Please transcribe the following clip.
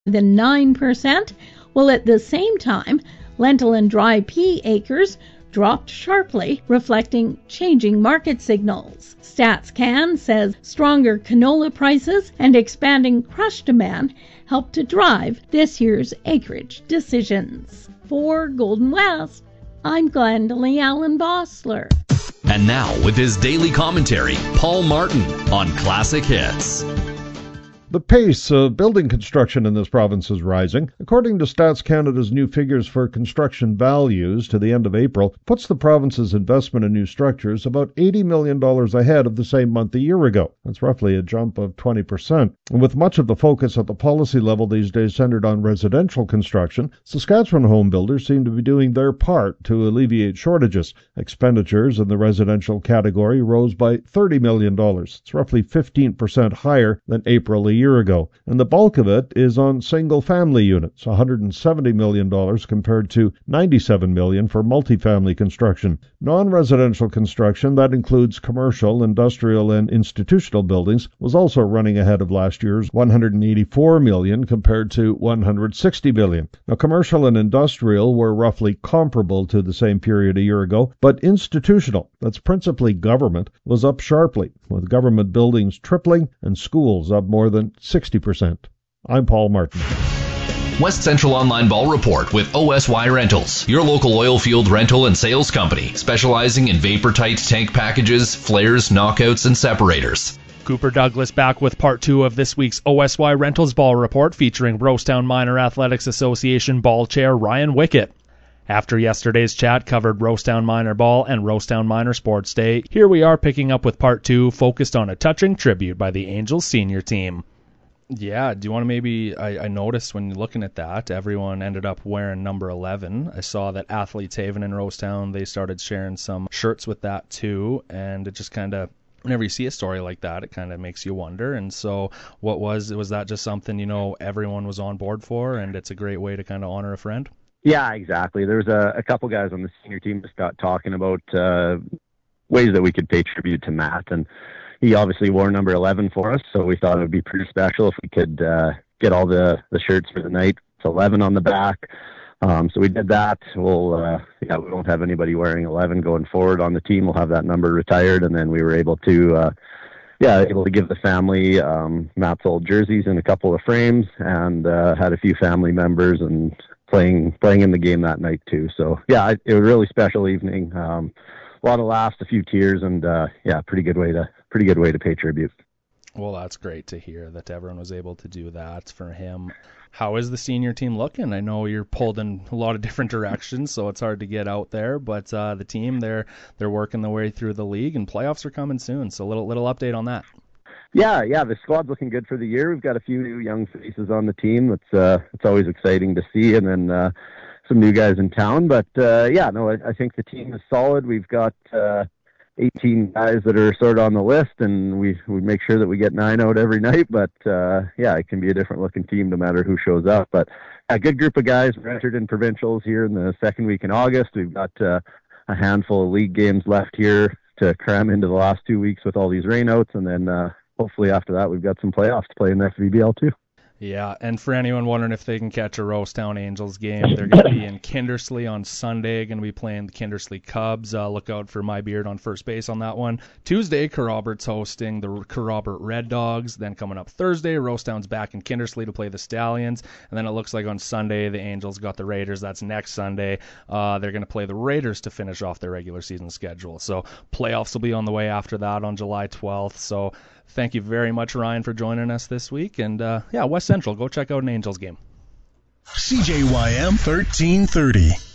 than 9%, while at the same time, lentil and dry pea acres dropped sharply, reflecting changing market signals. StatsCan says stronger canola prices and expanding crush demand helped to drive this year's acreage decisions. For Golden West, I'm Glendalee Allen Bossler. And now, with his daily commentary, Paul Martin on Classic Hits. The pace of building construction in this province is rising. According to Stats Canada's new figures for construction values to the end of April, puts the province's investment in new structures about $80 million ahead of the same month a year ago. That's roughly a jump of 20%. And with much of the focus at the policy level these days centered on residential construction, Saskatchewan home builders seem to be doing their part to alleviate shortages. Expenditures in the residential category rose by $30 million. It's roughly 15% higher than April a year ago, and the bulk of it is on single-family units, $170 million compared to $97 million for multifamily construction. Non-residential construction, that includes commercial, industrial, and institutional buildings, was also running ahead of last year's $184 million compared to $160 million. Now, commercial and industrial were roughly comparable to the same period a year ago, but institutional, that's principally government, was up sharply, with government buildings tripling and schools up more than 60%. I'm Paul Martin. West Central Online Ball Report with OSY Rentals, your local oil field rental and sales company, specializing in vapor-tight tank packages, flares, knockouts, and separators. Cooper Douglas back with part 2 of this week's OSY Rentals Ball Report featuring Rosetown Minor Athletics Association ball chair Ryan Wickett. After yesterday's chat covered Rosetown Minor Ball and Rosetown Minor Sports Day, here we are picking up with part 2 focused on a touching tribute by the Angels senior team. Yeah, do you want to maybe, I noticed when you're looking at that, everyone ended up wearing number 11. I saw that Athletes Haven in Rosetown, they started sharing some shirts with that too, and it just kind of, whenever you see a story like that, it kind of makes you wonder. And so was that just something, everyone was on board for, and it's a great way to kind of honor a friend? Yeah, exactly. There's a couple guys on the senior team that got talking about ways that we could pay tribute to Matt, and he obviously wore number 11 for us, so we thought it would be pretty special if we could get all the shirts for the night. It's 11 on the back. So we did that. We won't have anybody wearing 11 going forward on the team. We'll have that number retired, and then we were able to give the family Matt's old jerseys in a couple of frames, and had a few family members and playing in the game that night too. So yeah, it was a really special evening. A lot of laughs, a few tears, and pretty good way to pay tribute. Well, that's great to hear that everyone was able to do that for him. How is the senior team looking? I know you're pulled in a lot of different directions, so it's hard to get out there. But the team, they're working their way through the league, and playoffs are coming soon. So little update on that. Yeah, the squad's looking good for the year. We've got a few new young faces on the team. It's always exciting to see, and then some new guys in town. But I think the team is solid. We've got 18 guys that are sort of on the list, and we make sure that we get 9 out every night. But it can be a different looking team no matter who shows up. But a good group of guys. We're entered in provincials here in the second week in August. We've got a handful of league games left here to cram into the last 2 weeks with all these rainouts, and then hopefully after that we've got some playoffs to play in the FVBL too. Yeah, and for anyone wondering if they can catch a Rosetown Angels game, they're going to be in Kindersley on Sunday, going to be playing the Kindersley Cubs. Look out for my beard on first base on that one. Tuesday, Kerrobert's hosting the Kerrobert Red Dogs. Then coming up Thursday, Rosetown's back in Kindersley to play the Stallions. And then it looks like on Sunday, the Angels got the Raiders. That's next Sunday. They're going to play the Raiders to finish off their regular season schedule. So playoffs will be on the way after that on July 12th. So thank you very much, Ryan, for joining us this week. And West Central, go check out an Angels game. CJYM 1330.